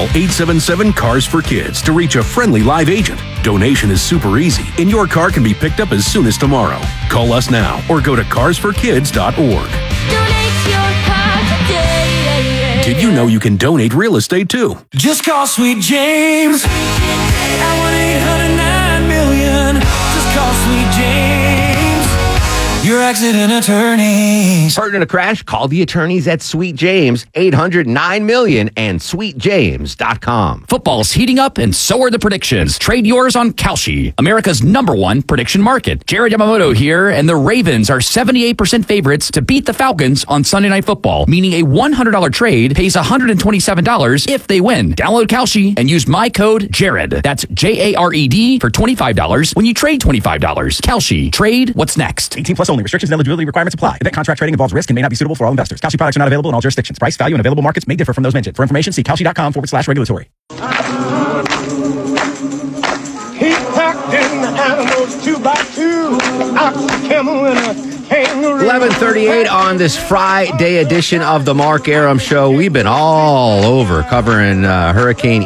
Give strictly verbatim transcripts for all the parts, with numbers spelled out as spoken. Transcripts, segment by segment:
Call eight seven seven, C A R S for Kids to reach a friendly live agent. Donation is super easy, and your car can be picked up as soon as tomorrow. Call us now or go to cars for kids dot org. Donate your car today. Did you know you can donate real estate too? Just call Sweet James at one eight hundred nine million. Just call Sweet James, your accident attorneys. Hurt in a crash? Call the attorneys at Sweet James, eight hundred nine million and sweet james dot com. Football's heating up, and so are the predictions. Trade yours on Kalshi, America's number one prediction market. Jared Yamamoto here, and the Ravens are seventy-eight percent favorites to beat the Falcons on Sunday Night Football, meaning a one hundred dollars trade pays one hundred twenty-seven dollars if they win. Download Kalshi and use my code Jared. That's J A R E D for twenty-five dollars when you trade twenty-five dollars. Kalshi. Trade what's next. eighteen plus only. Restrictions and eligibility requirements apply. Event contract trading involves risk and may not be suitable for all investors. Kalshi products are not available in all jurisdictions. Price, value, and available markets may differ from those mentioned. For information, see Kalshi.com forward slash regulatory. He packed in the animals two by two. Ox, a camel, and a kangaroo. eleven thirty-eight on this Friday edition of the Mark Arum Show. We've been all over covering uh, Hurricane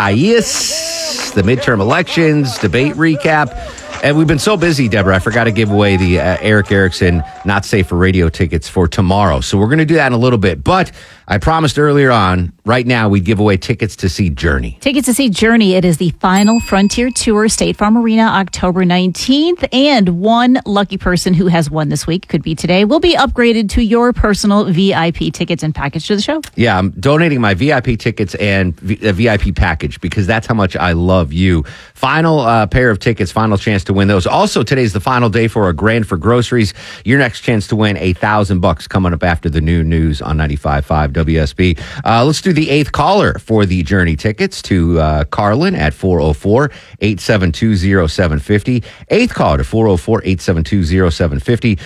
Isaias, the midterm elections, debate recap. And we've been so busy, Deborah, I forgot to give away the uh, Eric Erickson Not Safe for Radio tickets for tomorrow. So we're going to do that in a little bit. But I promised earlier on, right now, we'd give away tickets to see Journey. Tickets to see Journey. It is the final Frontier Tour, State Farm Arena, October nineteenth. And one lucky person who has won this week, could be today, will be upgraded to your personal V I P tickets and package to the show. Yeah, I'm donating my V I P tickets and v- a V I P package because that's how much I love you. Final uh, pair of tickets, final chance to win those. Also, today's the final day for a grand for groceries. Your next chance to win a thousand bucks coming up after the new news on ninety-five point five W S B. Uh, let's do the eighth caller for the Journey tickets to uh, Carlin at four oh four, eight seven two, oh seven five oh. Eighth caller to four oh four, eight seven two, oh seven five oh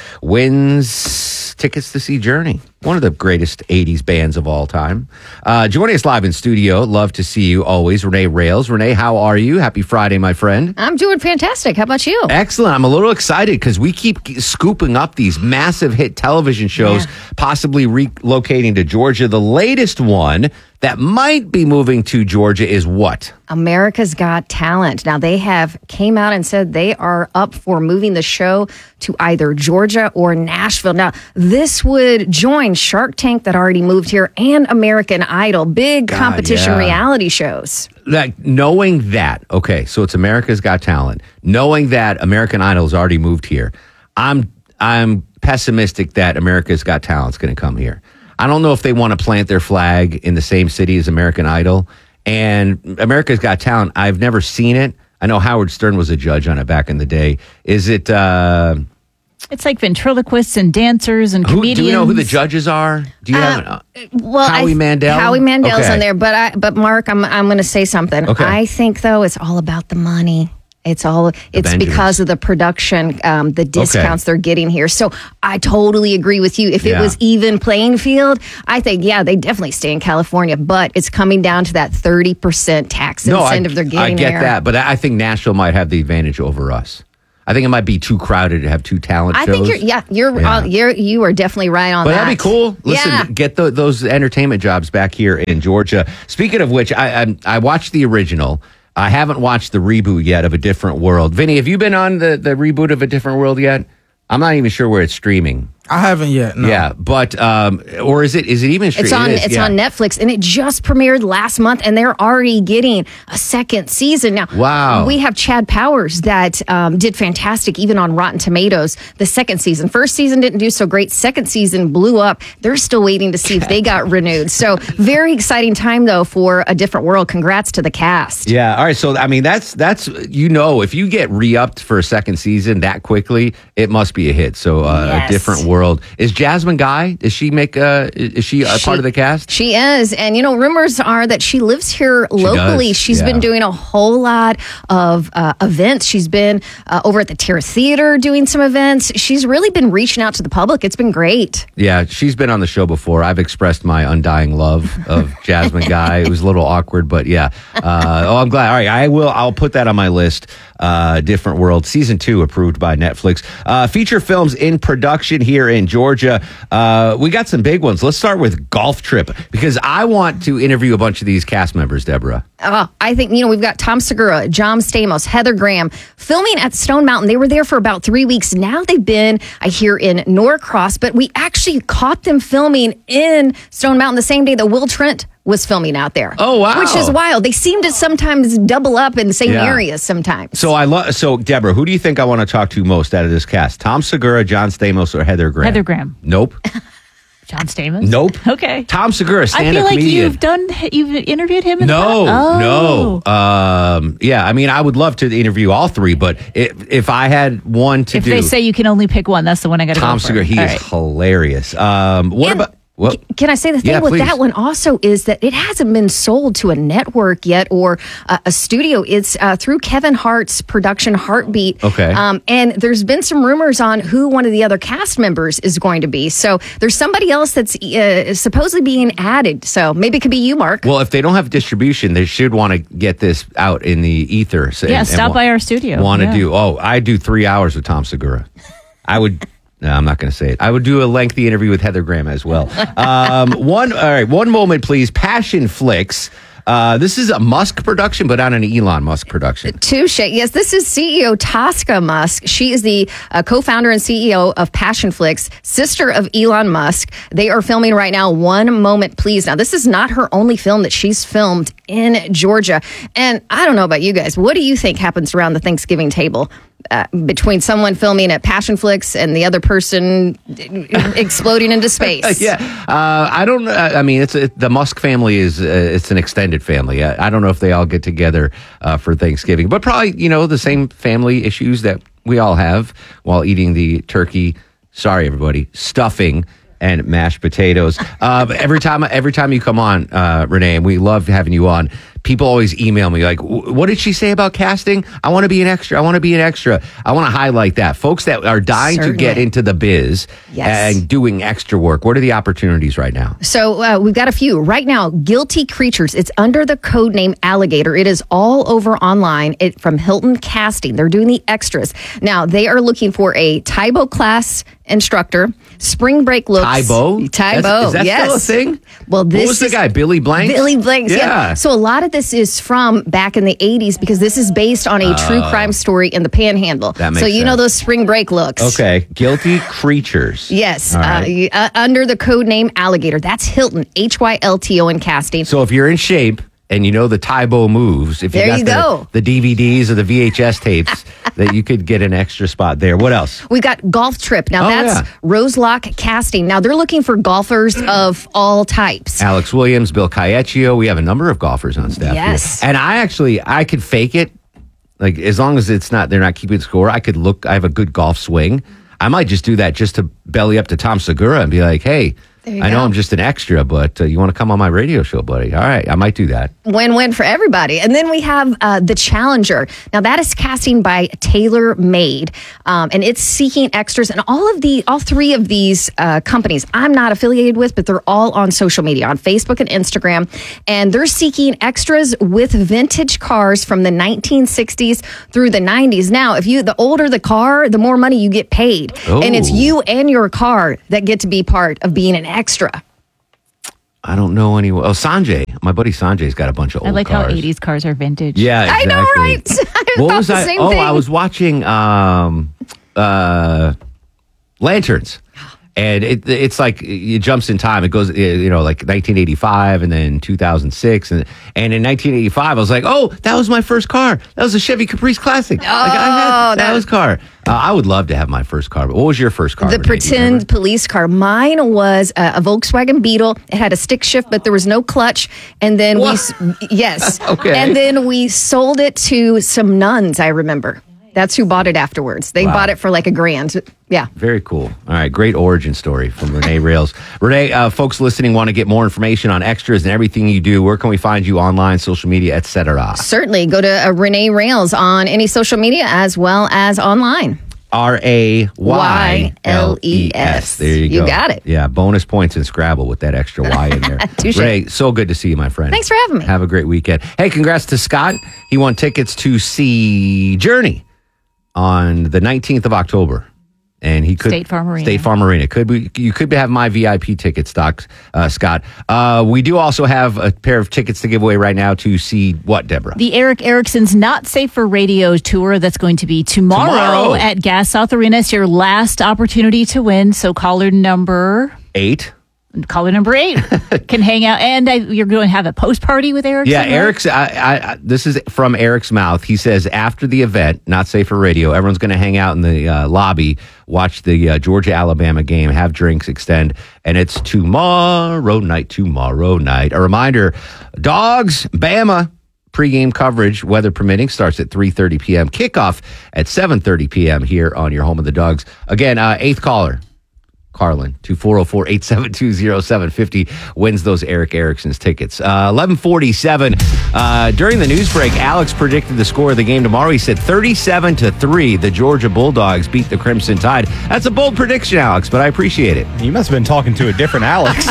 wins tickets to see Journey, one of the greatest eighties bands of all time. Uh, joining us live in studio, love to see you always, Renee Rails. Renee, how are you? Happy Friday, my friend. I'm doing fantastic. How about you? Excellent. I'm a little excited because we keep scooping up these massive hit television shows, yeah. possibly relocating to Georgia. The latest one that might be moving to Georgia is what? America's Got Talent. Now, they have came out and said they are up for moving the show to either Georgia or Nashville. Now, this would join Shark Tank that already moved here and American Idol, big God, competition yeah. reality shows. Like knowing that, okay, so it's America's Got Talent. Knowing that American Idol's already moved here, I'm I'm pessimistic that America's Got Talent's going to come here. I don't know if they want to plant their flag in the same city as American Idol. And America's Got Talent, I've never seen it. I know Howard Stern was a judge on it back in the day. Is it... Uh, it's like ventriloquists and dancers and who, comedians. Do you know who the judges are? Do you uh, have uh, well, Howie I, Mandel? Howie Mandel's okay. on there. But, I, but Mark, I'm, I'm going to say something. Okay. I think, though, it's all about the money. It's all, it's Avengers. because of the production, um, the discounts okay. they're getting here. So I totally agree with you. If it yeah. was even playing field, I think, yeah, they definitely stay in California, but it's coming down to that thirty percent tax no, incentive I, they're getting I get here. that, but I think Nashville might have the advantage over us. I think it might be too crowded to have two talent I shows. think you're, yeah, you're, yeah. Uh, you're, you are definitely right on but that. But that'd be cool. Listen, yeah. get the, those entertainment jobs back here in Georgia. Speaking of which, I, I, I watched the original. I haven't watched the reboot yet of A Different World. Vinny, have you been on the, the reboot of A Different World yet? I'm not even sure where it's streaming. I haven't yet. No. Yeah, but um, or is it is it even streaming? It's on it is, it's yeah. on Netflix, and it just premiered last month, and they're already getting a second season now. Wow! We have Chad Powers that um, did fantastic, even on Rotten Tomatoes. The second season, first season didn't do so great. Second season blew up. They're still waiting to see if they got renewed. So very exciting time though for A Different World. Congrats to the cast. Yeah. All right. So I mean, that's that's you know, if you get re-upped for a second season that quickly, it must be a hit. So uh, yes. A Different World. Is Jasmine Guy? Does she make? Uh, is she a she, part of the cast? She is, and you know, rumors are that she lives here She locally. does, She's yeah. been doing a whole lot of uh, events. She's been uh, over at the Terra Theater doing some events. She's really been reaching out to the public. It's been great. Yeah, she's been on the show before. I've expressed my undying love of Jasmine Guy. It was a little awkward, but yeah. Uh, oh, I'm glad. All right, I will. I'll put that on my list. uh, Different World. Season two approved by Netflix. Uh, feature films in production here in Georgia. Uh, we got some big ones. Let's start with Golf Trip because I want to interview a bunch of these cast members, Deborah. Uh, I think, you know, we've got Tom Segura, John Stamos, Heather Graham filming at Stone Mountain. They were there for about three weeks. Now they've been, I hear, in Norcross, but we actually caught them filming in Stone Mountain the same day that Will Trent was filming out there. Oh, wow. Which is wild. They seem to sometimes double up in the same Yeah. areas sometimes. So I love. So Deborah, who do you think I want to talk to most out of this cast? Tom Segura, John Stamos, or Heather Graham? Heather Graham. Nope. John Stamos? Nope. Okay. Tom Segura, I stand-up feel like comedian. you've done, you've interviewed him in the No, past? Oh. no. Um, yeah, I mean, I would love to interview all three, but if, if I had one to If do, they say you can only pick one, that's the one I got to go Tom for. Segura, he All is right. hilarious. Um, what And about? Well, Can I say the thing Yeah, with please. that one also is that it hasn't been sold to a network yet or uh, a studio. It's uh, through Kevin Hart's production Heartbeat. Okay. Um, and there's been some rumors on who one of the other cast members is going to be. So there's somebody else that's uh, supposedly being added. So maybe it could be you, Mark. well, if they don't have distribution, they should want to get this out in the ether. So- Yeah, and- stop and by our studio. Want to Yeah. do? Oh, I do three hours with Tom Segura. I would. No, I'm not going to say it. I would do a lengthy interview with Heather Graham as well. Um, one, all right, one moment, please. Passion Flicks. Uh, this is a Musk production, but not an Elon Musk production. Touche. Yes, this is C E O Tosca Musk. She is the uh, co-founder and C E O of Passionflix, sister of Elon Musk. They are filming right now, One Moment Please. Now, this is not her only film that she's filmed in Georgia. And I don't know about you guys. What do you think happens around the Thanksgiving table? Uh, between someone filming at Passionflix and the other person exploding into space. Yeah, uh, I don't. Uh, I mean, it's it, the Musk family is uh, it's an extended family. I, I don't know if they all get together uh, for Thanksgiving, but probably you know the same family issues that we all have while eating the turkey. Sorry, everybody, stuffing and mashed potatoes. Uh, every time, every time you come on, uh, Renee, and we love having you on. People always email me like, "What did she say about casting? I want to be an extra. I want to be an extra. I want to highlight that." Folks that are dying to get Certainly. into the biz Yes. and doing extra work. What are the opportunities right now? So uh, we've got a few right now. Guilty Creatures. It's under the code name Alligator. It is all over online. It from Hilton Casting. They're doing the extras now. They are looking for a Taibo class instructor. Spring break looks. Taibo? Taibo. That's- is that yes. still a thing? Well, this What was the is- guy? Billy Blanks? Billy Blanks. Yeah. Yeah. So a lot of this is from back in the eighties because this is based on a true crime story in the Panhandle. That makes so you know sense. those spring break looks. Okay. Guilty Creatures. Yes, All uh, right. y- uh, under the code name Alligator. That's Hilton, H Y L T O in casting. So if you're in shape and you know the Taibo moves, if you There got you the, go. the D V Ds or the V H S tapes, that you could get an extra spot there. What else? We've got Golf Trip. Now Oh, that's yeah. Roselock Casting. Now they're looking for golfers of all types. Alex Williams, Bill Caiaccio. We have a number of golfers on staff. here. Yes. And I actually, I could fake it. Like, as long as it's not, they're not keeping score, I could look, I have a good golf swing. I might just do that just to belly up to Tom Segura and be like, hey, There you I know go. I'm just an extra, but uh, you want to come on my radio show, buddy? All right, I might do that. Win-win for everybody. And then we have uh, The Challenger. Now that is casting by Tailor Made, um, and it's seeking extras. And all of the, all three of these uh, companies, I'm not affiliated with, but they're all on social media, on Facebook and Instagram, and they're seeking extras with vintage cars from the nineteen sixties through the nineties. Now, if you, the older the car, the more money you get paid, Oh. and it's you and your car that get to be part of being an extra. I don't know anyone. Oh, Sanjay. My buddy Sanjay's got a bunch of old I like cars. how eighties cars are vintage. Yeah, I know, exactly. right? I What thought was the I? same Oh, thing. I was watching um, uh, Lanterns. And it, it's like it jumps in time. It goes, you know, like nineteen eighty-five and then two thousand six. And, and in nineteen eighty-five, I was like, oh, that was my first car. That was a Chevy Caprice Classic. Oh, like, I had, that, that- was car. Uh, I would love to have my first car. But what was your first car? The Renee? Do you remember? pretend police car. Mine was a, a Volkswagen Beetle. It had a stick shift, but there was no clutch. And then we, What? s- yes. Okay. And then we sold it to some nuns, I remember. That's who bought it afterwards. They Wow. bought it for like a grand. Yeah. Very cool. All right, great origin story from Renee Rails. Renee, uh, folks listening want to get more information on extras and everything you do. Where can we find you online, social media, et cetera? Certainly. Go to uh, Renee Rails on any social media as well as online. R A Y L E S. There you go. You got it. Yeah, bonus points in Scrabble with that extra Y in there. Touche. Ray, so good to see you, my friend. Thanks for having me. Have a great weekend. Hey, congrats to Scott. He won tickets to see Journey on the nineteenth of October. And he could State Farm Arena. State Farm Arena. Could be you could have my V I P tickets, Doc uh, Scott. Uh, we do also have a pair of tickets to give away right now to see what, Deborah? The Eric Erickson's Not Safe for Radio tour that's going to be tomorrow, Tomorrow. at Gas South Arena. It's your last opportunity to win. So caller number Eight. caller number eight can hang out, and uh, you're going to have a post party with Erickson. Yeah, right? Eric's. I, I, I, this is from Eric's mouth. He says after the event, Not Safe for Radio, everyone's going to hang out in the uh, lobby, watch the uh, Georgia Alabama game, have drinks, extend, and it's tomorrow night. Tomorrow night. A reminder: Dogs, Bama. Pre-game coverage, weather permitting, starts at three thirty p.m. Kickoff at seven thirty p.m. here on your home of the Dogs. Again, uh, eighth caller. Carlin, two four zero four, eight seven two, zero seven five zero, wins those Eric Erickson's tickets. Uh, eleven forty-seven, uh, during the news break, Alex predicted the score of the game tomorrow. He said thirty-seven to three, the Georgia Bulldogs beat the Crimson Tide. That's a bold prediction, Alex, but I appreciate it. You must have been talking to a different Alex.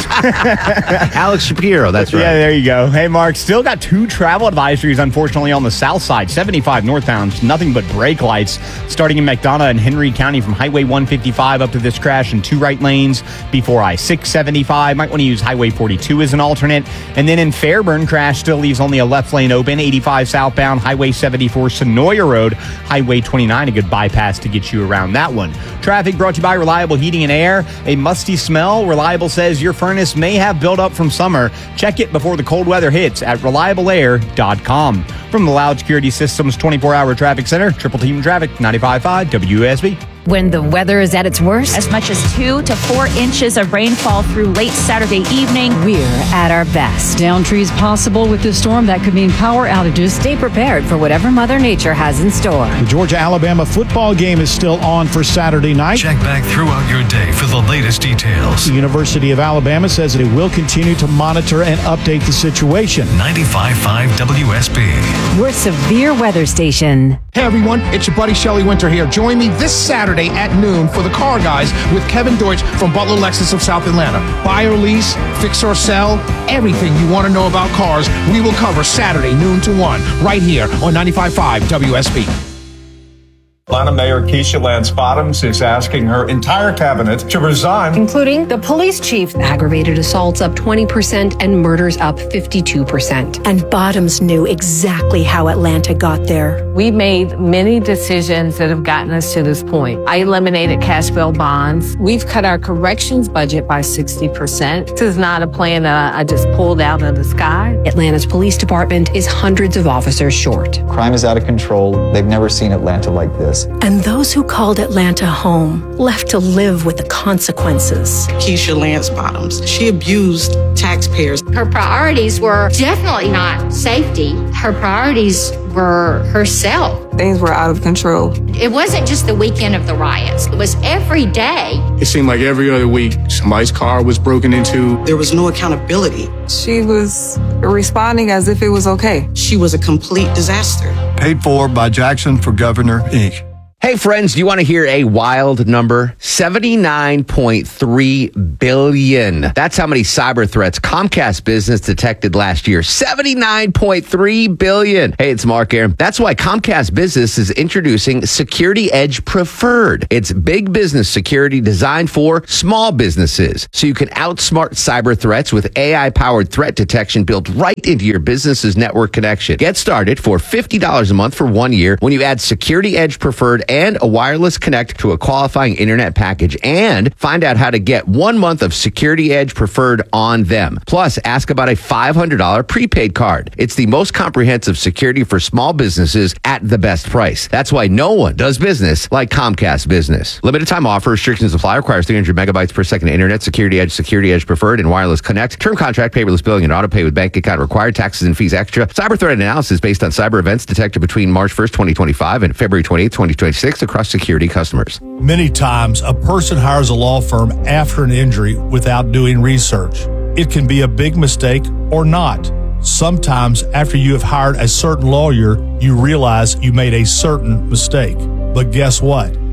Alex Shapiro, that's right. Yeah, there you go. Hey, Mark, still got two travel advisories, unfortunately, on the south side. seventy-five northbound, nothing but brake lights, starting in McDonough and Henry County from Highway one fifty-five up to this crash and two right lanes before I six seventy-five. Might want to use Highway forty-two as an alternate. And then in Fairburn, crash still leaves only a left lane open. eighty-five southbound, Highway seventy-four, Sonoya Road, Highway twenty-nine, a good bypass to get you around that one. Traffic brought to you by Reliable Heating and Air. A musty smell. Reliable says your furnace may have built up from summer. Check it before the cold weather hits at reliable air dot com. From the Loud Security Systems twenty-four hour Traffic Center, Triple Team Traffic, ninety-five point five W S B. When the weather is at its worst, as much as two to four inches of rainfall through late Saturday evening, we're at our best. Down trees possible with this storm. That could mean power outages. Stay prepared for whatever Mother Nature has in store. The Georgia-Alabama football game is still on for Saturday night. Check back throughout your day for the latest details. The University of Alabama says that it will continue to monitor and update the situation. ninety-five point five W S B. Your severe weather station. Hey everyone, it's your buddy Shelly Winter here. Join me this Saturday at noon for the Car Guys with Kevin Deutsch from Butler Lexus of South Atlanta. Buy or lease, fix or sell, everything you want to know about cars, we will cover Saturday noon to one right here on ninety-five point five W S B. Atlanta Mayor Keisha Lance Bottoms is asking her entire cabinet to resign, including the police chief. Aggravated assaults up twenty percent and murders up fifty-two percent. And Bottoms knew exactly how Atlanta got there. We made many decisions that have gotten us to this point. I eliminated cash bail bonds. We've cut our corrections budget by sixty percent. This is not a plan that I just pulled out of the sky. Atlanta's police department is hundreds of officers short. Crime is out of control. They've never seen Atlanta like this. And those who called Atlanta home left to live with the consequences. Keisha Lance Bottoms, she abused taxpayers. Her priorities were definitely not safety. Her priorities were herself. Things were out of control. It wasn't just the weekend of the riots. It was every day. It seemed like every other week somebody's car was broken into. There was no accountability. She was responding as if it was okay. She was a complete disaster. Paid for by Jackson for Governor, Incorporated. Hey, friends, do you want to hear a wild number? seventy-nine point three billion. That's how many cyber threats Comcast Business detected last year. seventy-nine point three billion. Hey, it's Mark Aaron. That's why Comcast Business is introducing Security Edge Preferred. It's big business security designed for small businesses, so you can outsmart cyber threats with A I-powered threat detection built right into your business's network connection. Get started for fifty dollars a month for one year when you add Security Edge Preferred and a wireless connect to a qualifying internet package, and find out how to get one month of Security Edge Preferred on them. Plus, ask about a five hundred dollars prepaid card. It's the most comprehensive security for small businesses at the best price. That's why no one does business like Comcast Business. Limited time offer. Restrictions apply. Requires three hundred megabytes per second internet. Security Edge, Security Edge Preferred, and wireless connect. Term contract, paperless billing, and auto pay with bank account required. Taxes and fees extra. Cyber threat analysis based on cyber events detected between March first, twenty twenty-five and February twenty-eighth, twenty twenty-six across security customers. Many times, a person hires a law firm after an injury without doing research. It can be a big mistake or not. Sometimes, after you have hired a certain lawyer, you realize you made a certain mistake. But guess what?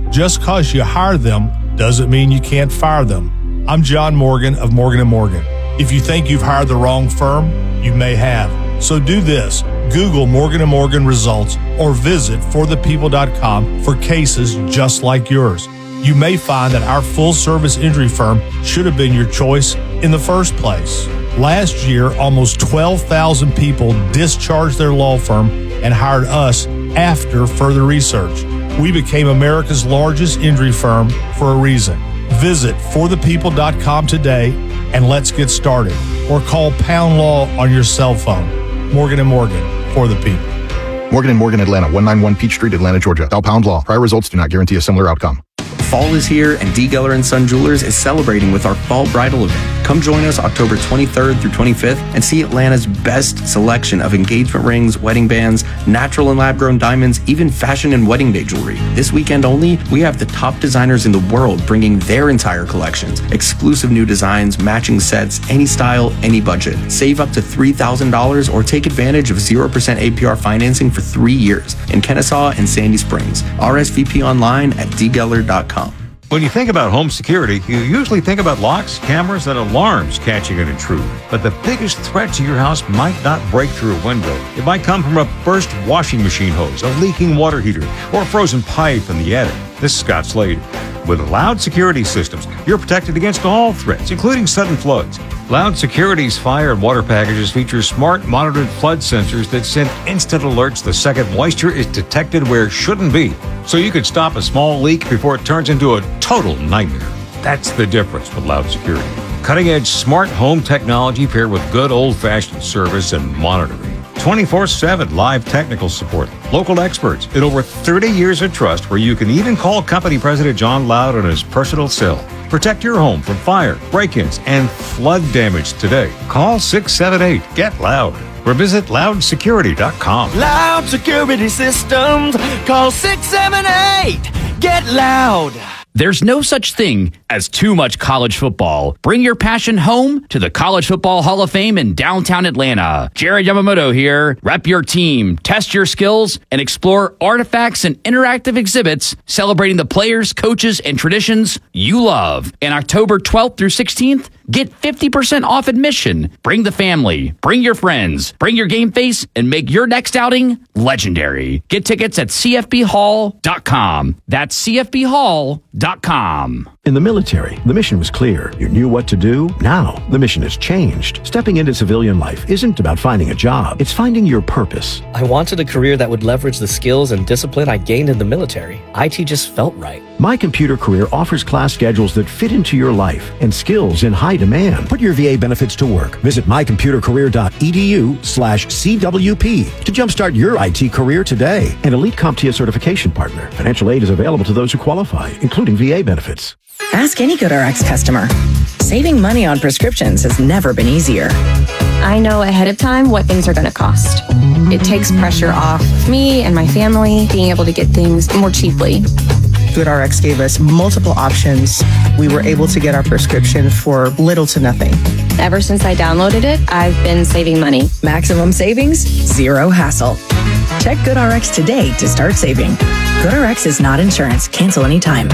Just because you hire them doesn't mean you can't fire them. I'm John Morgan of Morgan and Morgan. If you think you've hired the wrong firm, you may have. So do this. Google Morgan and Morgan results or visit for the people dot com for cases just like yours. You may find that our full-service injury firm should have been your choice in the first place. Last year, almost twelve thousand people discharged their law firm and hired us after further research. We became America's largest injury firm for a reason. Visit for the people dot com today and let's get started. Or call Pound Law on your cell phone. Morgan and Morgan, for the people. Morgan and Morgan, Atlanta, one ninety-one Peach Street, Atlanta, Georgia. Dial Pound Law. Prior results do not guarantee a similar outcome. Fall is here, and D. Geller and Son Jewelers is celebrating with our Fall Bridal event. Come join us October twenty-third through twenty-fifth and see Atlanta's best selection of engagement rings, wedding bands, natural and lab-grown diamonds, even fashion and wedding day jewelry. This weekend only, we have the top designers in the world bringing their entire collections. Exclusive new designs, matching sets, any style, any budget. Save up to three thousand dollars or take advantage of zero percent A P R financing for three years in Kennesaw and Sandy Springs. R S V P online at d geller dot com. When you think about home security, you usually think about locks, cameras, and alarms catching an intruder. But the biggest threat to your house might not break through a window. It might come from a burst washing machine hose, a leaking water heater, or a frozen pipe in the attic. This is Scott Slade. With Loud Security Systems, you're protected against all threats, including sudden floods. Loud Security's fire and water packages feature smart monitored flood sensors that send instant alerts the second moisture is detected where it shouldn't be, so you can stop a small leak before it turns into a total nightmare. That's the difference with Loud Security. Cutting-edge smart home technology paired with good old-fashioned service and monitoring. twenty-four seven live technical support, local experts, and over thirty years of trust where you can even call company president John Loud on his personal cell. Protect your home from fire, break-ins, and flood damage today. Call six seven eight, get loud or visit loud security dot com. Loud Security Systems. Call six seven eight, get loud. There's no such thing as too much college football. Bring your passion home to the College Football Hall of Fame in downtown Atlanta. Jared Yamamoto here. Rep your team, test your skills, and explore artifacts and interactive exhibits celebrating the players, coaches, and traditions you love. And October twelfth through sixteenth, get fifty percent off admission. Bring the family, bring your friends, bring your game face, and make your next outing legendary. Get tickets at c f b hall dot com. That's c f b hall dot com. In the military, the mission was clear. You knew what to do. Now, the mission has changed. Stepping into civilian life isn't about finding a job. It's finding your purpose. I wanted a career that would leverage the skills and discipline I gained in the military. I T just felt right. My Computer Career offers class schedules that fit into your life and skills in high demand. Put your V A benefits to work. Visit my computer career dot e d u slash c w p to jumpstart your I T career today. An Elite CompTIA certification partner. Financial aid is available to those who qualify, including V A benefits. Ask any GoodRx customer. Saving money on prescriptions has never been easier. I know ahead of time what things are going to cost. It takes pressure off me and my family being able to get things more cheaply. GoodRx gave us multiple options. We were able to get our prescription for little to nothing. Ever since I downloaded it, I've been saving money. Maximum savings, zero hassle. Check GoodRx today to start saving. GoodRx is not insurance. Cancel anytime.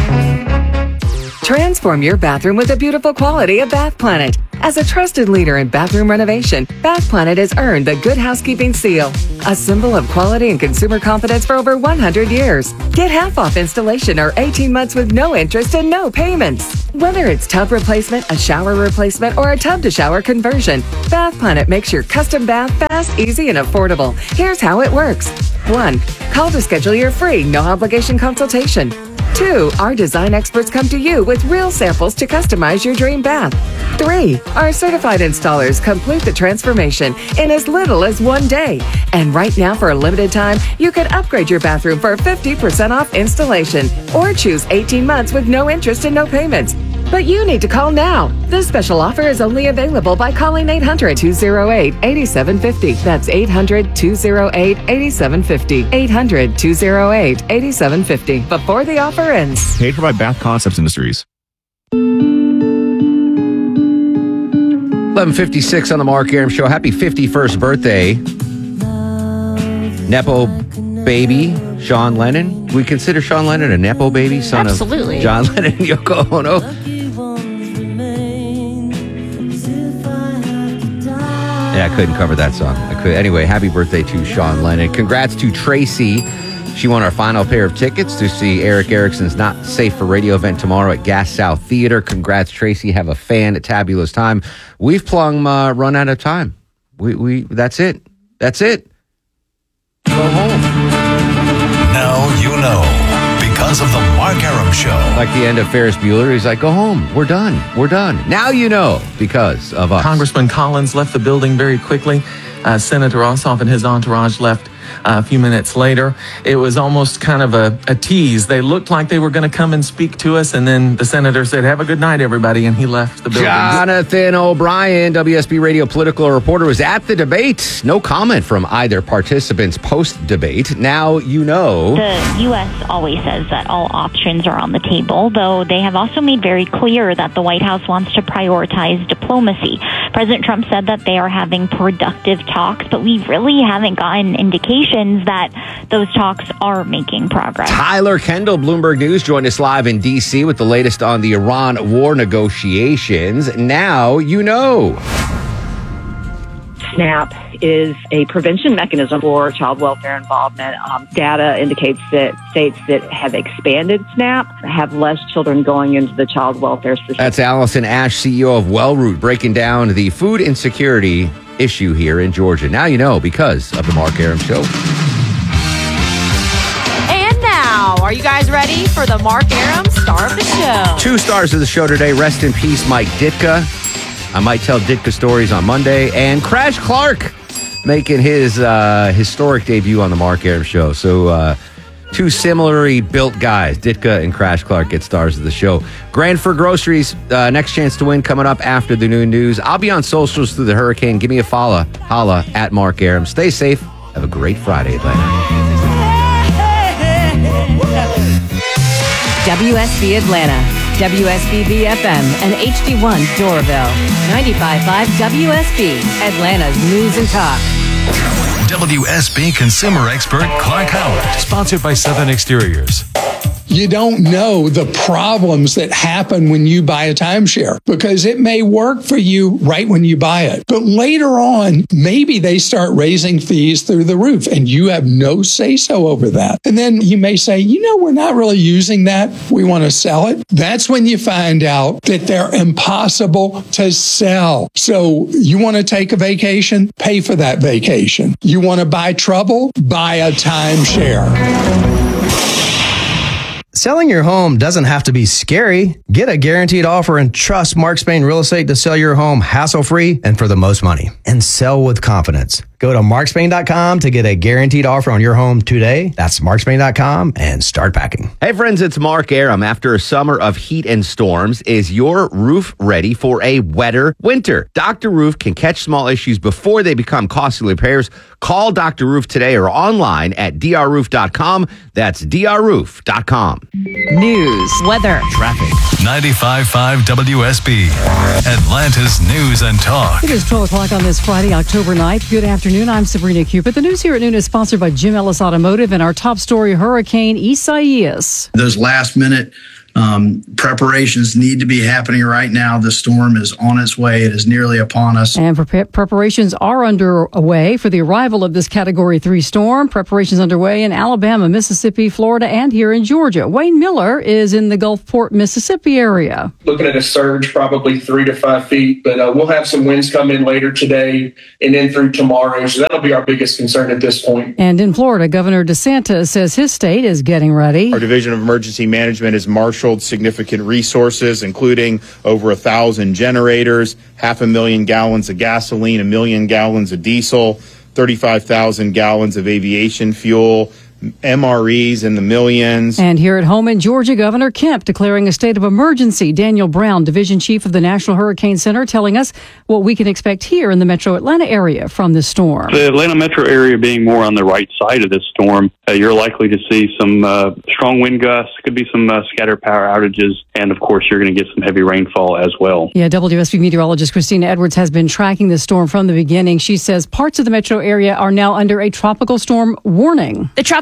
Transform your bathroom with the beautiful quality of Bath Planet. As a trusted leader in bathroom renovation, Bath Planet has earned the Good Housekeeping Seal, a symbol of quality and consumer confidence for over one hundred years. Get half off installation or eighteen months with no interest and no payments. Whether it's tub replacement, a shower replacement, or a tub-to-shower conversion, Bath Planet makes your custom bath fast, easy, and affordable. Here's how it works. One, call to schedule your free, no-obligation consultation. Two, our design experts come to you with real samples to customize your dream bath. Three, our certified installers complete the transformation in as little as one day. And right now, for a limited time, you can upgrade your bathroom for fifty percent off installation or choose eighteen months with no interest and no payments. But you need to call now. This special offer is only available by calling eight hundred, two oh eight, eight seven five oh. That's eight hundred, two oh eight, eight seven five oh. eight hundred, two oh eight, eight seven five oh. Before the offer ends. Paid for by Bath Concepts Industries. eleven fifty-six on the Mark Aram Show. Happy fifty-first birthday, Nepo baby Sean Lennon. We consider Sean Lennon a Nepo baby, son Absolutely. of John Lennon and Yoko Ono. Yeah, I couldn't cover that song. I could. Anyway, happy birthday to Sean Lennon. Congrats to Tracy. She won our final pair of tickets to see Eric Erickson's Not Safe for Radio event tomorrow at Gas South Theater. Congrats, Tracy. Have a fan-tabulous time. We've plumb uh, run out of time. We we That's it. That's it. Go home. Now you know, because of the Mark Arum Show. Like the end of Ferris Bueller, he's like, go home. We're done. We're done. Now you know, because of us. Congressman Collins left the building very quickly. Uh, Senator Ossoff and his entourage left uh, a few minutes later. It was almost kind of a, a tease. They looked like they were going to come and speak to us, and then the senator said, have a good night, everybody, and he left the building. Jonathan O'Brien, W S B Radio political reporter, was at the debate. No comment from either participants post-debate. Now you know. The U S always says that all options are on the table, though they have also made very clear that the White House wants to prioritize diplomacy. President Trump said that they are having productive talks, but we really haven't gotten indications that those talks are making progress. Tyler Kendall, Bloomberg News, joined us live in D C with the latest on the Iran war negotiations. Now you know. SNAP is a prevention mechanism for child welfare involvement. Um, data indicates that states that have expanded SNAP have less children going into the child welfare system. That's Allison Ash, C E O of Wellroot, breaking down the food insecurity issue here in Georgia. Now you know, because of the Mark Arum Show. And now, are you guys ready for the Mark Arum Star of the Show? Two stars of the show today. Rest in peace, Mike Ditka. I might tell Ditka stories on Monday. And Crash Clark making his uh, historic debut on the Mark Arum Show. So, uh, two similarly built guys, Ditka and Crash Clark, get stars of the show. Grand for Groceries, uh, next chance to win coming up after the noon news. I'll be on socials through the hurricane. Give me a follow. Holla at Mark Arum. Stay safe. Have a great Friday, Atlanta. W S B Atlanta, W S B B F M, and H D one Doraville. ninety-five point five W S B, Atlanta's News and Talk. W S B consumer expert Clark Howard. Sponsored by Southern Exteriors. You don't know the problems that happen when you buy a timeshare because it may work for you right when you buy it. But later on, maybe they start raising fees through the roof and you have no say so over that. And then you may say, you know, we're not really using that. We want to sell it. That's when you find out that they're impossible to sell. So you want to take a vacation? Pay for that vacation. You want to buy trouble? Buy a timeshare. Selling your home doesn't have to be scary. Get a guaranteed offer and trust Mark Spain Real Estate to sell your home hassle-free and for the most money. And sell with confidence. Go to mark spain dot com to get a guaranteed offer on your home today. That's mark spain dot com and start packing. Hey friends, it's Mark Arum. After a summer of heat and storms, is your roof ready for a wetter winter? Doctor Roof can catch small issues before they become costly repairs. Call Doctor Roof today or online at d r roof dot com. That's d r roof dot com. News, weather, traffic. ninety-five point five W S B, Atlanta's News and Talk. It is twelve o'clock on this Friday, October ninth. Good afternoon. I'm Sabrina Cupid. The news here at noon is sponsored by Jim Ellis Automotive and our top story, Hurricane Isaias. Those last minute Um, preparations need to be happening right now. The storm is on its way. It is nearly upon us. And pre- preparations are underway for the arrival of this Category three storm. Preparations underway in Alabama, Mississippi, Florida, and here in Georgia. Wayne Miller is in the Gulfport, Mississippi area. Looking at a surge, probably three to five feet, but uh, we'll have some winds come in later today and then through tomorrow. So that'll be our biggest concern at this point. And in Florida, Governor DeSantis says his state is getting ready. Our Division of Emergency Management is marshaled significant resources, including over a thousand generators, half a million gallons of gasoline, a million gallons of diesel, thirty-five thousand gallons of aviation fuel, M R Es in the millions. And here at home in Georgia, Governor Kemp declaring a state of emergency. Daniel Brown, Division Chief of the National Hurricane Center, telling us what we can expect here in the metro Atlanta area from this storm. The Atlanta metro area being more on the right side of this storm, uh, you're likely to see some uh, strong wind gusts, could be some uh, scattered power outages, and of course you're going to get some heavy rainfall as well. Yeah, W S B meteorologist Christina Edwards has been tracking this storm from the beginning. She says parts of the metro area are now under a tropical storm warning. The tropical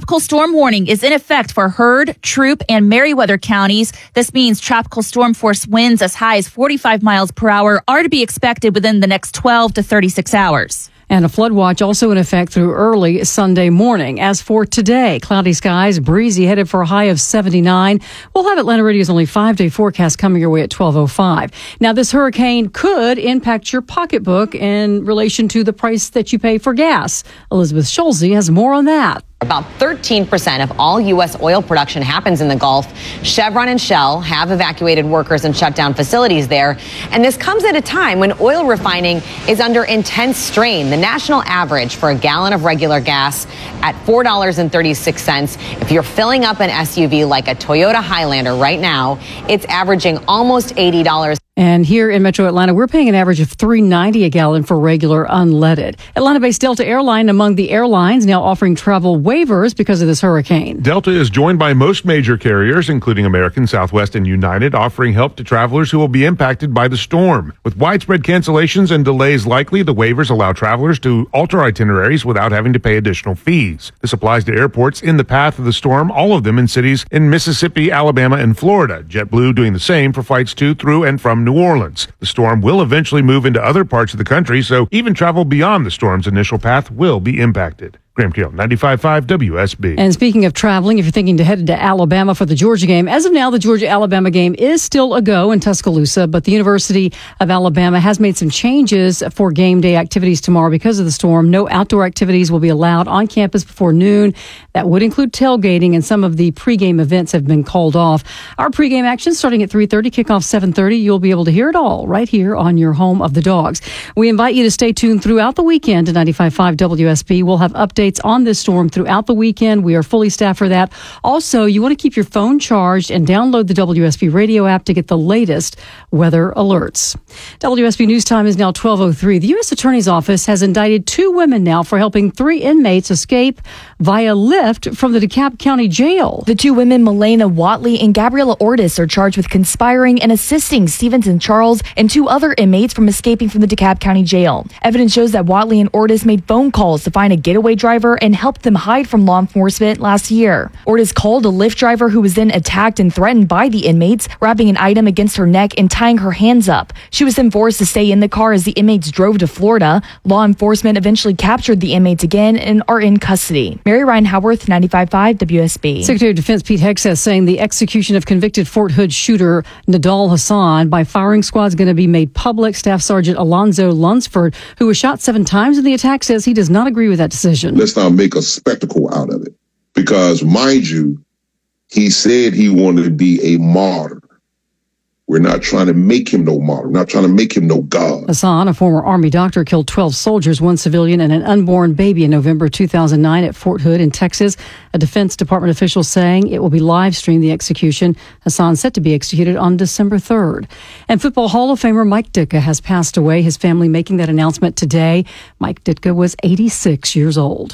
tropical storm warning is in effect for Heard, Troup, and Meriwether counties. This means tropical storm force winds as high as forty-five miles per hour are to be expected within the next twelve to thirty-six hours. And a flood watch also in effect through early Sunday morning. As for today, cloudy skies, breezy, headed for a high of seventy-nine. We'll have Atlanta Radio's only five-day forecast coming your way at twelve oh five. Now, this hurricane could impact your pocketbook in relation to the price that you pay for gas. Elizabeth Schulze has more on that. About thirteen percent of all U S oil production happens in the Gulf. Chevron and Shell have evacuated workers and shut down facilities there. And this comes at a time when oil refining is under intense strain. The national average for a gallon of regular gas at four dollars and thirty-six cents. If you're filling up an S U V like a Toyota Highlander right now, it's averaging almost eighty dollars. And here in Metro Atlanta, we're paying an average of three dollars and ninety cents a gallon for regular unleaded. Atlanta-based Delta Airline among the airlines now offering travel waivers because of this hurricane. Delta is joined by most major carriers, including American, Southwest, and United, offering help to travelers who will be impacted by the storm. With widespread cancellations and delays likely, the waivers allow travelers to alter itineraries without having to pay additional fees. This applies to airports in the path of the storm, all of them in cities in Mississippi, Alabama, and Florida. JetBlue doing the same for flights to, through, and from New Orleans. The storm will eventually move into other parts of the country, so even travel beyond the storm's initial path will be impacted. Graham Keel, ninety-five point five W S B. And speaking of traveling, if you're thinking to head to Alabama for the Georgia game, as of now, the Georgia-Alabama game is still a go in Tuscaloosa, but the University of Alabama has made some changes for game day activities tomorrow because of the storm. No outdoor activities will be allowed on campus before noon. That would include tailgating, and some of the pregame events have been called off. Our pregame action starting at three thirty, kickoff seven thirty. You'll be able to hear it all right here on your home of the Dogs. We invite you to stay tuned throughout the weekend to ninety-five point five W S B. We'll have updates on this storm throughout the weekend. We are fully staffed for that. Also, you want to keep your phone charged and download the W S B radio app to get the latest weather alerts. W S B News Time is now twelve oh three. The U S Attorney's Office has indicted two women now for helping three inmates escape via lift from the DeKalb County Jail. The two women, Milena Watley and Gabriela Ortiz, are charged with conspiring and assisting Stevenson Charles and two other inmates from escaping from the DeKalb County Jail. Evidence shows that Watley and Ortiz made phone calls to find a getaway driver and helped them hide from law enforcement last year. Ortiz called a Lyft driver who was then attacked and threatened by the inmates, wrapping an item against her neck and tying her hands up. She was then forced to stay in the car as the inmates drove to Florida. Law enforcement eventually captured the inmates again and are in custody. Mary Ryan Howarth, ninety-five point five W S B. Secretary of Defense Pete Hegseth saying the execution of convicted Fort Hood shooter Nadal Hassan by firing squad is going to be made public. Staff Sergeant Alonzo Lunsford, who was shot seven times in the attack, says he does not agree with that decision. Let's not make a spectacle out of it, because, mind you, he said he wanted to be a martyr. We're not trying to make him no martyr. We're not trying to make him no god. Hassan, a former Army doctor, killed twelve soldiers, one civilian, and an unborn baby in November two thousand nine at Fort Hood in Texas. A Defense Department official saying it will be live streamed, the execution. Hassan set to be executed on December third. And Football Hall of Famer Mike Ditka has passed away, his family making that announcement today. Mike Ditka was eighty-six years old.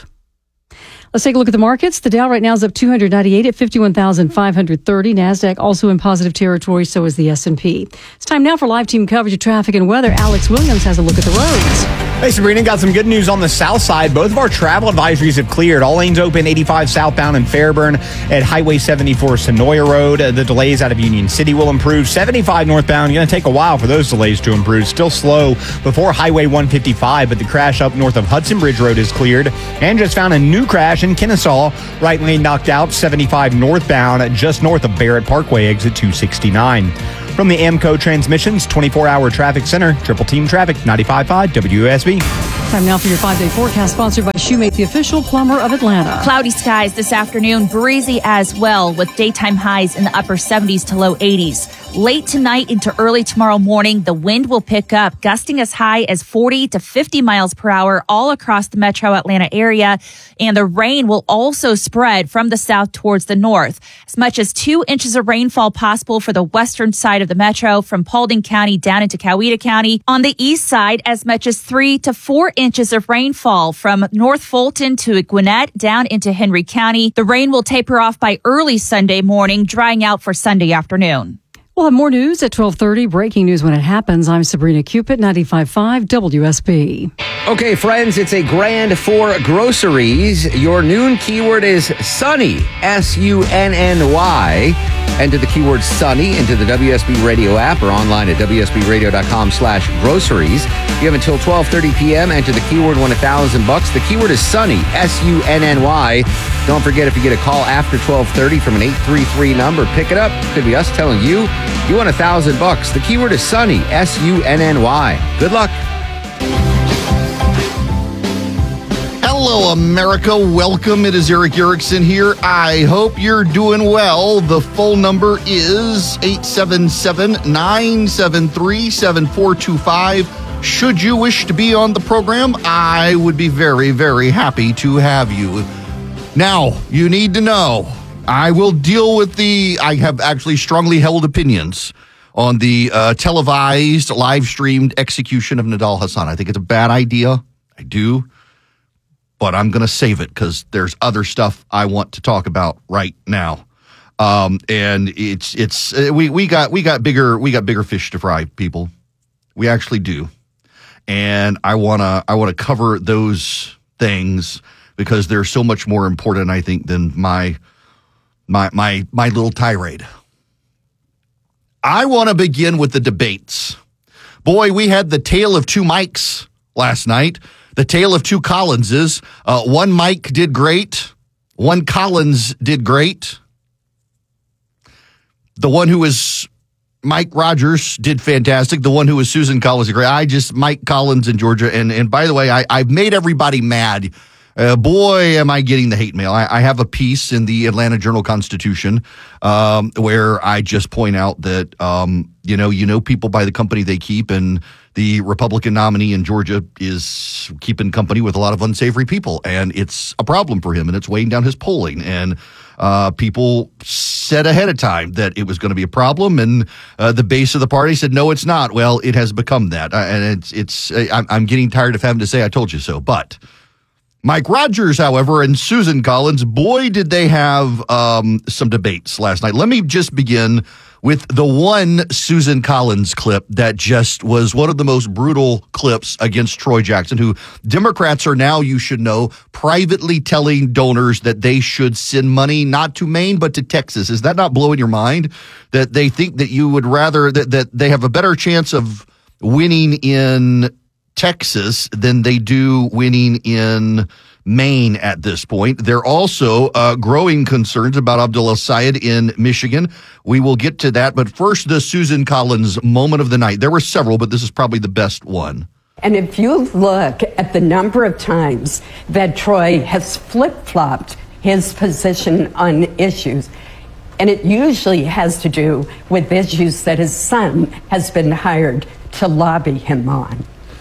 Let's take a look at the markets. The Dow right now is up two hundred ninety-eight at fifty-one thousand five hundred thirty. NASDAQ also in positive territory, so is the S and P. It's time now for live team coverage of traffic and weather. Alex Williams has a look at the roads. Hey, Sabrina, got some good news on the south side. Both of our travel advisories have cleared. All lanes open, eighty-five southbound in Fairburn at Highway seventy-four Sonoya Road. The delays out of Union City will improve. seventy-five northbound, going to take a while for those delays to improve. Still slow before Highway one fifty-five, but the crash up north of Hudson Bridge Road is cleared. And just found a new crash in Kennesaw. Right lane knocked out, seventy-five northbound, just north of Barrett Parkway, exit two sixty-nine. From the AMCO Transmissions twenty-four hour Traffic Center, Triple Team Traffic, ninety-five point five W S B. Time now for your five-day forecast, sponsored by Shoemate, the official plumber of Atlanta. Cloudy skies this afternoon, breezy as well, with daytime highs in the upper seventies to low eighties. Late tonight into early tomorrow morning, the wind will pick up, gusting as high as forty to fifty miles per hour all across the metro Atlanta area. And the rain will also spread from the south towards the north. As much as two inches of rainfall possible for the western side of the metro, from Paulding County down into Coweta County. On the east side, as much as three to four inches of rainfall from North Fulton to Gwinnett down into Henry County. The rain will taper off by early Sunday morning, drying out for Sunday afternoon. We'll have more news at twelve thirty. Breaking news when it happens. I'm Sabrina Cupid, ninety-five point five W S B. Okay, friends, it's a grand for groceries. Your noon keyword is sunny, S U N N Y. Enter the keyword sunny into the W S B Radio app or online at W S B radio dot com slash groceries. You have until twelve thirty p.m. Enter the keyword, win a thousand bucks. The keyword is sunny, S U N N Y. Don't forget, if you get a call after twelve thirty from an eight three three number, pick it up. Could be us telling you you won a thousand bucks. The keyword is sunny, S U N N Y. Good luck. Hello, America. Welcome. It is Eric Erickson here. I hope you're doing well. The full number is eight seven seven, nine seven three, seven four two five. Should you wish to be on the program, I would be very, very happy to have you. Now, you need to know, I will deal with the, I have actually strongly held opinions on the uh, televised, live-streamed execution of Nidal Hasan. I think it's a bad idea. I do. But I'm going to save it because there's other stuff I want to talk about right now. Um, and it's, it's, uh, we, we got, we got bigger, we got bigger fish to fry, people. We actually do. And I want to, I want to cover those things because they're so much more important, I think, than my, my, my, my little tirade. I want to begin with the debates. Boy, we had the tale of two Mikes last night. The tale of two Collinses. Uh, one Mike did great. One Collins did great. The one who was Mike Rogers did fantastic. The one who was Susan Collins did great. I just, Mike Collins in Georgia. And, and by the way, I, I've made everybody mad. Uh, boy, am I getting the hate mail. I, I have a piece in the Atlanta Journal-Constitution um, where I just point out that, um, you know, you know people by the company they keep, and the Republican nominee in Georgia is keeping company with a lot of unsavory people, and it's a problem for him, and it's weighing down his polling. And uh, people said ahead of time that it was going to be a problem, and uh, the base of the party said, no, it's not. Well, it has become that, uh, and it's, it's I'm, I'm getting tired of having to say I told you so, but Mike Rogers, however, and Susan Collins, boy, did they have um, some debates last night. Let me just begin with the one Susan Collins clip that just was one of the most brutal clips against Troy Jackson, who Democrats are now, you should know, privately telling donors that they should send money not to Maine, but to Texas. Is that not blowing your mind? That they think that you would rather, that, that they have a better chance of winning in Texas than they do winning in Maine at this point. There are also uh, growing concerns about Abdul Sayed in Michigan. We will get to that. But first, the Susan Collins moment of the night. There were several, but this is probably the best one. And if you look at the number of times that Troy has flip-flopped his position on issues, and it usually has to do with issues that his son has been hired to lobby him on.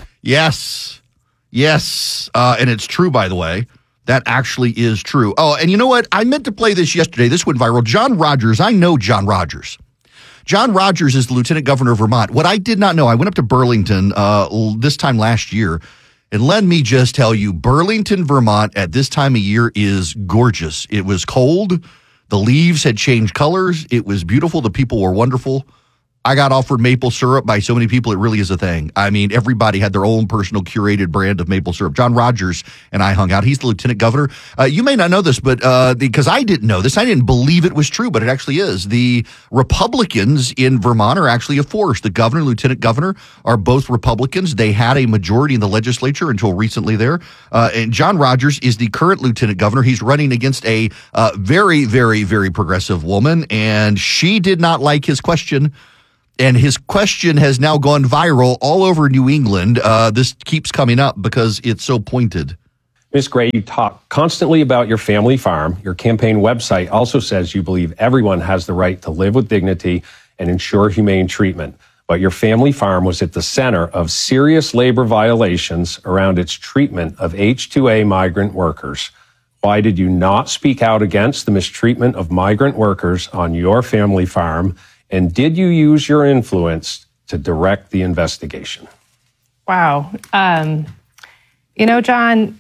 Yes. Yes. Uh, and it's true, by the way. That actually is true. Oh, and you know what? I meant to play this yesterday. This went viral. John Rogers. I know John Rogers. John Rogers is the lieutenant governor of Vermont. What I did not know, I went up to Burlington uh, this time last year. And let me just tell you, Burlington, Vermont at this time of year is gorgeous. It was cold. The leaves had changed colors. It was beautiful. The people were wonderful. I got offered maple syrup by so many people, it really is a thing. I mean, everybody had their own personal curated brand of maple syrup. John Rogers and I hung out. He's the lieutenant governor. Uh, you may not know this, but uh, because I didn't know this, I didn't believe it was true, but it actually is. The Republicans in Vermont are actually a force. The governor and lieutenant governor are both Republicans. They had a majority in the legislature until recently there. Uh, and John Rogers is the current lieutenant governor. He's running against a uh, very, very, very progressive woman, and she did not like his question. And his question has now gone viral all over New England. Uh, this keeps coming up because it's so pointed. Miz Gray, you talk constantly about your family farm. Your campaign website also says you believe everyone has the right to live with dignity and ensure humane treatment. But your family farm was at the center of serious labor violations around its treatment of H two A migrant workers. Why did you not speak out against the mistreatment of migrant workers on your family farm? And did you use your influence to direct the investigation? Wow. Um, you know, John,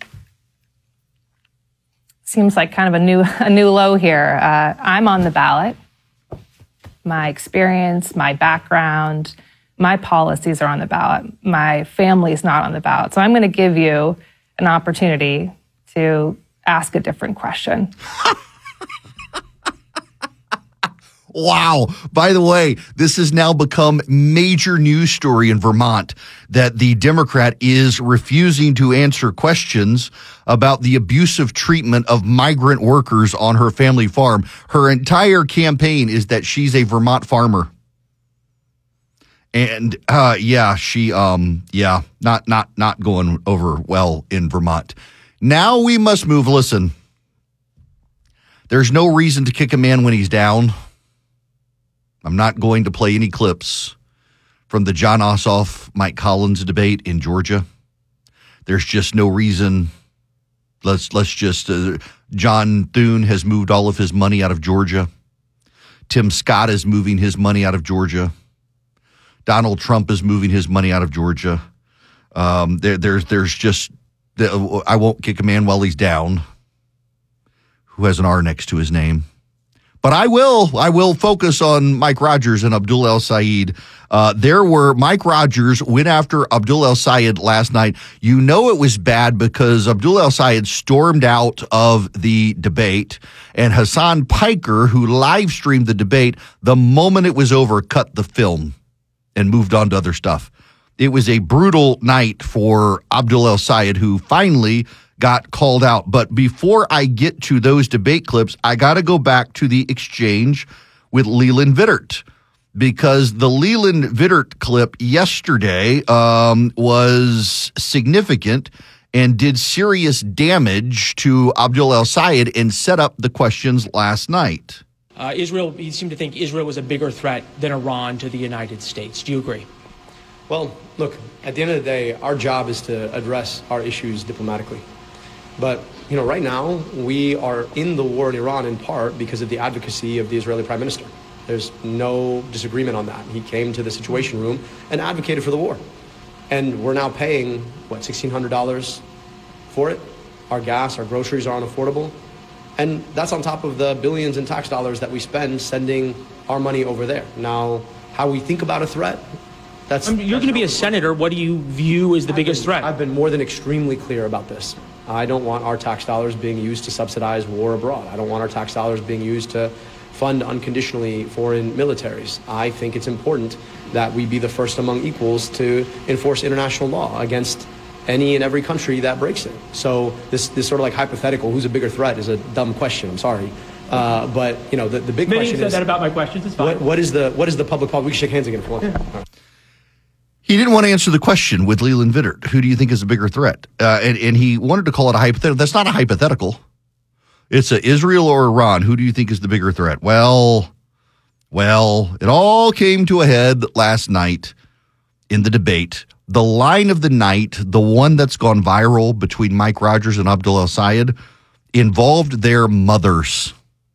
seems like kind of a new a new low here. Uh, I'm on the ballot. my experience, my background, my policies are on the ballot. My family is not on the ballot. So I'm going to give you an opportunity to ask a different question. Wow. By the way, this has now become major news story in Vermont that the Democrat is refusing to answer questions about the abusive treatment of migrant workers on her family farm. Her entire campaign is that she's a Vermont farmer. And uh, yeah, she um yeah, not not not going over well in Vermont. Now we must move. Listen, there's no reason to kick a man when he's down. I'm not going to play any clips from the Jon Ossoff, Mike Collins debate in Georgia. There's just no reason. Let's let's just. Uh, John Thune has moved all of his money out of Georgia. Tim Scott is moving his money out of Georgia. Donald Trump is moving his money out of Georgia. Um, there, there's there's just. I won't kick a man while he's down. Who has an R next to his name? But I will, I will focus on Mike Rogers and Abdul El-Sayed. Uh, there were, Mike Rogers went after Abdul El-Sayed last night. You know it was bad because Abdul El-Sayed stormed out of the debate, and Hassan Piker, who live streamed the debate, the moment it was over, cut the film and moved on to other stuff. It was a brutal night for Abdul El-Sayed, who finally got called out. But before I get to those debate clips, I got to go back to the exchange with Leland Vittert, because the Leland Vittert clip yesterday um, was significant and did serious damage to Abdul El-Sayed and set up the questions last night. Uh, Israel, you seem to think Israel was a bigger threat than Iran to the United States. Do you agree? Well, look, at the end of the day, our job is to address our issues diplomatically. But, you know, right now, we are in the war in Iran in part because of the advocacy of the Israeli Prime Minister. There's no disagreement on that. He came to the Situation Room and advocated for the war. And we're now paying, what, sixteen hundred dollars for it? Our gas, our groceries are unaffordable. And that's on top of the billions in tax dollars that we spend sending our money over there. Now, how we think about a threat, that's... I mean, you're going to be a senator. What do you view as the I've biggest been, threat? I've been more than extremely clear about this. I don't want our tax dollars being used to subsidize war abroad. I don't want our tax dollars being used to fund unconditionally foreign militaries. I think it's important that we be the first among equals to enforce international law against any and every country that breaks it. So this this sort of like hypothetical, who's a bigger threat, is a dumb question. I'm sorry. Uh, but, you know, the, the big Many question said is... that about my questions. It's fine. What, what, is the, what is the public policy? We can shake hands again if you want. Yeah. He didn't want to answer the question with Leland Vittert. Who do you think is a bigger threat? Uh, and, and he wanted to call it a hypothetical. That's not a hypothetical. It's a Israel or Iran. Who do you think is the bigger threat? Well, well, it all came to a head last night in the debate. The line of the night, the one that's gone viral between Mike Rogers and Abdul El-Sayed, involved their mothers.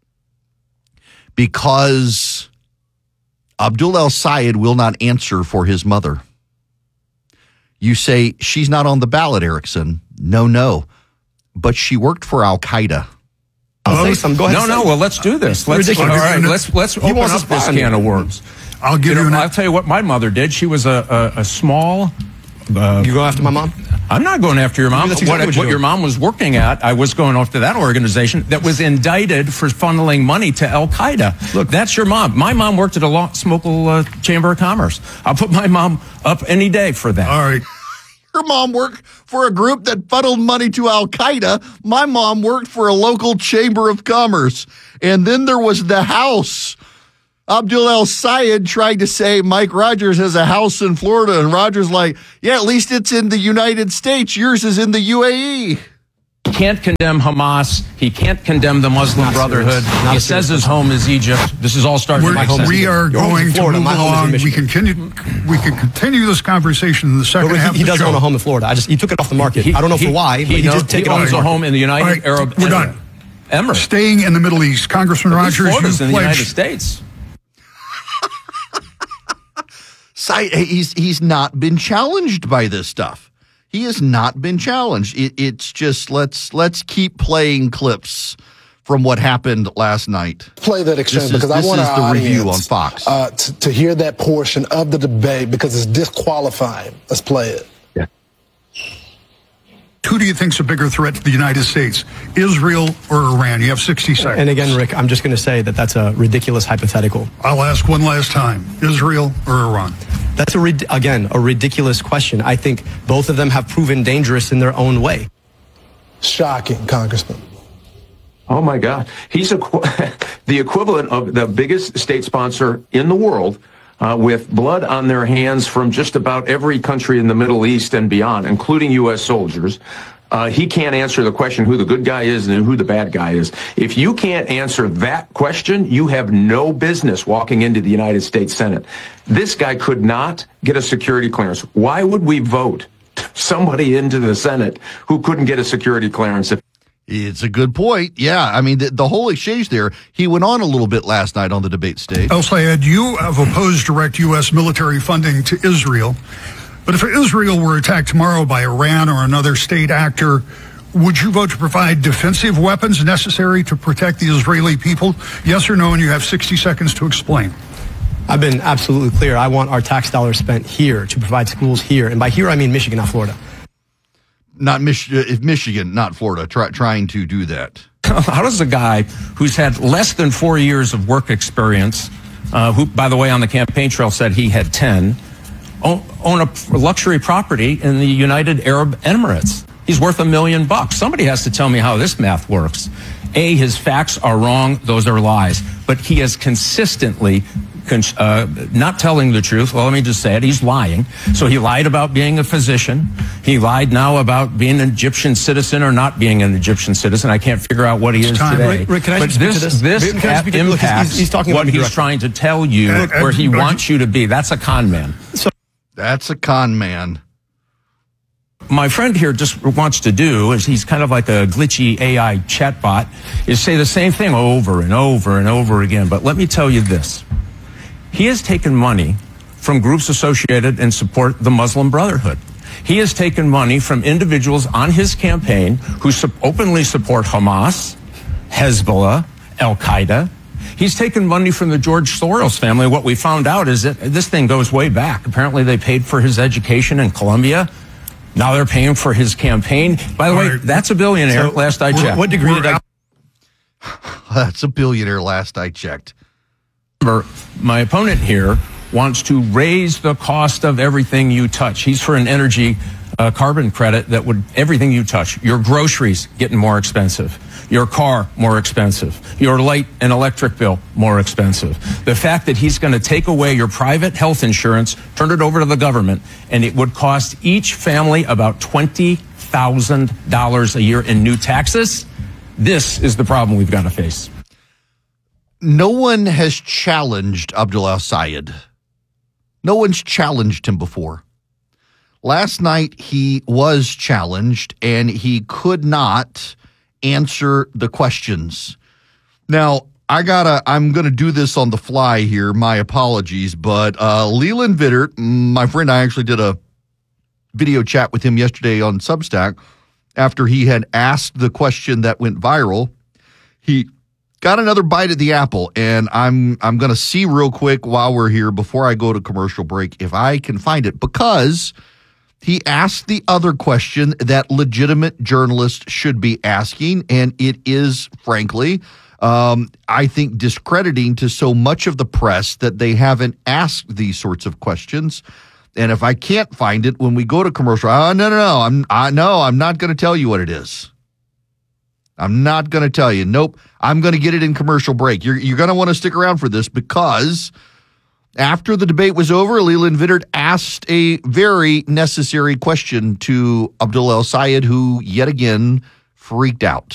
Because Abdul El-Sayed will not answer for his mother. You say, she's not on the ballot, Erickson. No, no. But she worked for Al-Qaeda. I'll say some. Go ahead. No, no. Well, let's do this. Let's all right. Let's let's open up this can of worms. I'll give you. you an, I'll tell you what my mother did. She was a a, a small. Uh, you go after my mom? I'm not going after your mom. Exactly what what, what your mom was working at, I was going after that organization that was indicted for funneling money to Al Qaeda. Look, that's your mom. My mom worked at a law, Smokel uh, Chamber of Commerce. I'll put my mom up any day for that. All right. Her mom worked for a group that funneled money to Al Qaeda. My mom worked for a local chamber of commerce. And then there was the house. Abdul El-Sayed tried to say Mike Rogers has a house in Florida. And Rogers like, yeah, at least it's in the United States. Yours is in the U A E. He can't condemn Hamas. He can't condemn the Muslim Not Brotherhood. He serious. says his home is Egypt. This is all starting We're, to make sense. We are Your going to move along. We continue. We can continue this conversation in the second he, half. He of the does show. own a home in Florida. I just he took it off the market. He, I don't know he, for why, he, but he, knows, just take he it off owns the a home in the United right, Arab We're Emirates. done. Emirates. Staying in the Middle East, Congressman Rogers, Florida's you in the pledged, United States. He's he's not been challenged by this stuff. He has not been challenged. It, it's just let's let's keep playing clips from what happened last night. Play that exchange this because is, I want this is our the review audience, on Fox uh, to, to hear that portion of the debate because it's disqualifying. Let's play it. Yeah. Who do you think's a bigger threat to the United States, Israel or Iran? You have sixty seconds. And again, Rick, I'm just going to say that that's a ridiculous hypothetical. I'll ask one last time: Israel or Iran? That's a again a ridiculous question. I think both of them have proven dangerous in their own way. Shocking, Congressman. Oh my God, he's equ- the equivalent of the biggest state sponsor in the world, uh, with blood on their hands from just about every country in the Middle East and beyond, including U S soldiers. Uh, he can't answer the question who the good guy is and who the bad guy is. If you can't answer that question, you have no business walking into the United States Senate. This guy could not get a security clearance. Why would we vote somebody into the Senate who couldn't get a security clearance? If It's a good point. Yeah, I mean, the, the whole exchange there, he went on a little bit last night on the debate stage. El Sayed, you have opposed direct U S military funding to Israel. But if Israel were attacked tomorrow by Iran or another state actor, would you vote to provide defensive weapons necessary to protect the Israeli people? Yes or no? And you have sixty seconds to explain. I've been absolutely clear. I want our tax dollars spent here to provide schools here. And by here, I mean Michigan, not Florida. Not Mich- if Michigan, not Florida, try, trying to do that. How does a guy who's had less than four years of work experience, uh, who, by the way, on the campaign trail said he had ten, own, own a luxury property in the United Arab Emirates? He's worth a million bucks. Somebody has to tell me how this math works. A, his facts are wrong. Those are lies. But he has consistently Uh, not telling the truth. Well, let me just say it. He's lying. So he lied about being a physician. He lied now about being an Egyptian citizen or not being an Egyptian citizen. I can't figure out what he is time. today. Rick, Rick, can I but speak this, to this? this Rick, can I speak to- look, he's- impacts he's talking what about me he's directly. trying to tell you, Uh, uh, where he uh, wants you to be. That's a con man. So That's a con man. My friend here just wants to do is he's kind of like a glitchy A I chatbot, is say the same thing over and over and over again. But let me tell you this. He has taken money from groups associated and support the Muslim Brotherhood. He has taken money from individuals on his campaign who su- openly support Hamas, Hezbollah, Al-Qaeda. He's taken money from the George Soros family. What we found out is that this thing goes way back. Apparently they paid for his education in Columbia. Now they're paying for his campaign. By the way, that's a billionaire, So, last I checked. What degree did I... That's a billionaire last I checked. My opponent here wants to raise the cost of everything you touch. He's for an energy uh, carbon credit that would, everything you touch, your groceries getting more expensive, your car more expensive, your light and electric bill more expensive. The fact that he's going to take away your private health insurance, turn it over to the government, and it would cost each family about twenty thousand dollars a year in new taxes. This is the problem we've got to face. No one has challenged Abdul al-Sayed. No one's challenged him before. Last night he was challenged and he could not answer the questions. Now, I gotta, I'm gonna do this on the fly here. My apologies, but uh, Leland Vittert, my friend, I actually did a video chat with him yesterday on Substack after he had asked the question that went viral. He got another bite at the apple, and I'm I'm going to see real quick while we're here before I go to commercial break if I can find it, because he asked the other question that legitimate journalists should be asking, and it is, frankly, um, I think discrediting to so much of the press that they haven't asked these sorts of questions. And if I can't find it when we go to commercial, oh, no, no, no, I'm I no, I'm not going to tell you what it is. I'm not going to tell you. Nope. I'm going to get it in commercial break. You're, you're going to want to stick around for this, because after the debate was over, Leland Vittert asked a very necessary question to Abdul al-Sayed, who yet again freaked out.